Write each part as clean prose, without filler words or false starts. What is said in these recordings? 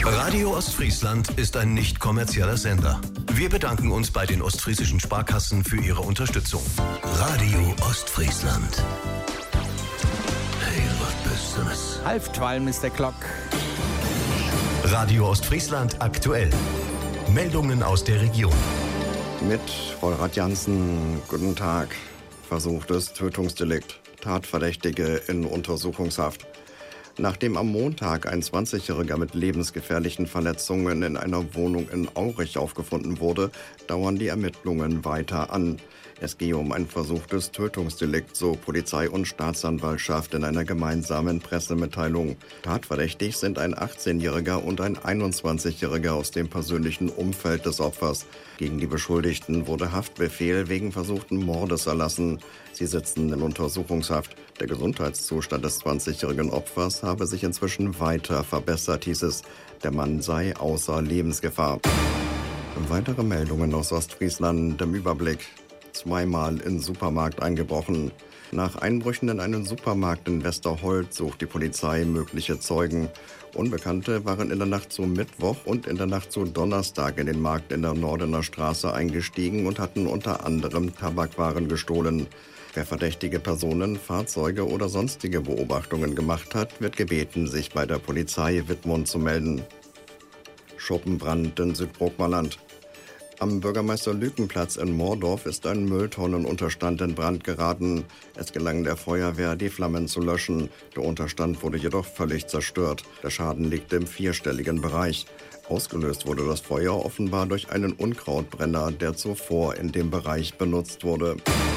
Radio Ostfriesland ist ein nicht kommerzieller Sender. Wir bedanken uns bei den ostfriesischen Sparkassen für ihre Unterstützung. Radio Ostfriesland. Hey, was bist du das? 11:30 ist der Glock. Radio Ostfriesland aktuell. Meldungen aus der Region. Mit Volrad Jansen, guten Tag. Versuchtes Tötungsdelikt. Tatverdächtige in Untersuchungshaft. Nachdem am Montag ein 20-Jähriger mit lebensgefährlichen Verletzungen in einer Wohnung in Aurich aufgefunden wurde, dauern die Ermittlungen weiter an. Es gehe um ein versuchtes Tötungsdelikt, so Polizei und Staatsanwaltschaft in einer gemeinsamen Pressemitteilung. Tatverdächtig sind ein 18-Jähriger und ein 21-Jähriger aus dem persönlichen Umfeld des Opfers. Gegen die Beschuldigten wurde Haftbefehl wegen versuchten Mordes erlassen. Sie sitzen in Untersuchungshaft. Der Gesundheitszustand des 20-jährigen Opfers habe sich inzwischen weiter verbessert, hieß es. Der Mann sei außer Lebensgefahr. Weitere Meldungen aus Ostfriesland im Überblick. Zweimal in Supermarkt eingebrochen. Nach Einbrüchen in einen Supermarkt in Westerholt sucht die Polizei mögliche Zeugen. Unbekannte waren in der Nacht zu Mittwoch und in der Nacht zu Donnerstag in den Markt in der Nordener Straße eingestiegen und hatten unter anderem Tabakwaren gestohlen. Wer verdächtige Personen, Fahrzeuge oder sonstige Beobachtungen gemacht hat, wird gebeten, sich bei der Polizei Wittmund zu melden. Schuppenbrand in Südbrookmerland. Am Bürgermeister-Lüken-Platz in Moordorf ist ein Mülltonnenunterstand in Brand geraten. Es gelang der Feuerwehr, die Flammen zu löschen. Der Unterstand wurde jedoch völlig zerstört. Der Schaden liegt im vierstelligen Bereich. Ausgelöst wurde das Feuer offenbar durch einen Unkrautbrenner, der zuvor in dem Bereich benutzt wurde.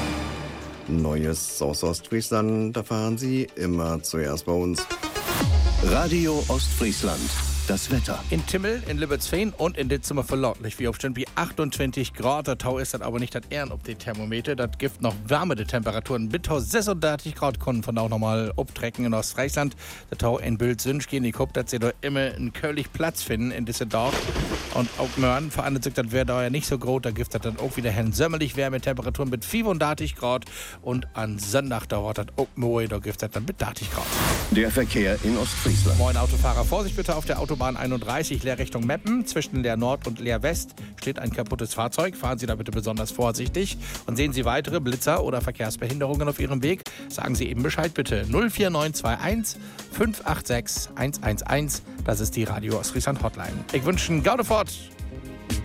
Neues aus Ostfriesland erfahren Sie immer zuerst bei uns. Radio Ostfriesland. Das Wetter. In Timmel, in Libertsveen und in Ditzumer verlautlich wie aufstehen wie 28 Grad. Der Tau ist das aber nicht das Ehren auf die Thermometer. Das gibt noch wärmere Temperaturen. Bis 36 Grad können von auch nochmal abtrecken in Ostfriesland. Der Tau in Bild-Sünsch gehen. Ich hoffe, dass sie da immer einen König Platz finden in diesem Dorf. Und auch Mörn verandet sich, das wäre da ja nicht so groß. Da gibt es dann auch wieder sommerlich Wärmetemperaturen mit 35 Grad. Und an Sonntag dauert das auch morgen. Da gibt es dann mit 30 Grad. Der Verkehr in Ostfriesland. Moin Autofahrer, Vorsicht bitte auf der Autobahn 31, Leer Richtung Meppen. Zwischen Leer Nord und Leer West steht ein kaputtes Fahrzeug. Fahren Sie da bitte besonders vorsichtig. Und sehen Sie weitere Blitzer oder Verkehrsbehinderungen auf Ihrem Weg, sagen Sie eben Bescheid bitte. 04921 586 111. Das ist die Radio Ostfriesland Hotline. Ich wünsche einen Gaude fort.